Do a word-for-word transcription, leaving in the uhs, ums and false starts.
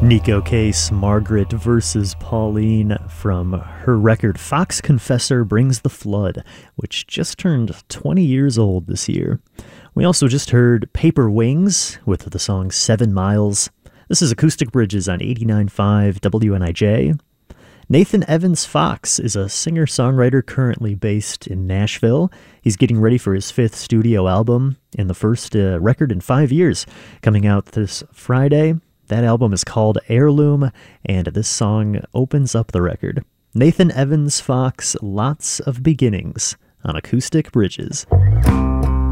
Nico Case, Margaret versus Pauline from her record Fox Confessor Brings the Flood, which just turned twenty years old this year. We also just heard Paper Wings with the song Seven Miles. This is Acoustic Bridges on eighty-nine point five W N I J. Nathan Evans Fox is a singer-songwriter currently based in Nashville. He's getting ready for his fifth studio album and the first uh, record in five years, coming out this Friday. That album is called Heirloom, and this song opens up the record. Nathan Evans Fox, Lots of Beginnings on Acoustic Bridges.